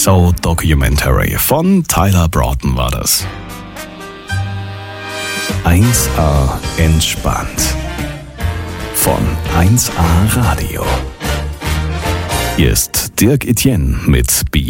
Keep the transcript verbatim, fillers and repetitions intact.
So Documentary von Tyler Broughton war das. eins A entspannt von eins A Radio. Hier ist Dirk Etienne mit Beyond